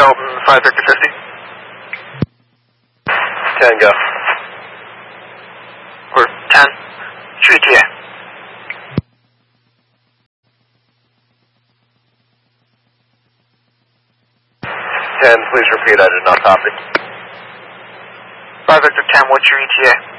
open 5 Victor 50. 10, go. Or 10, 3 TA. 10, please repeat, I did not copy. 5 Victor 10, what's your ETA?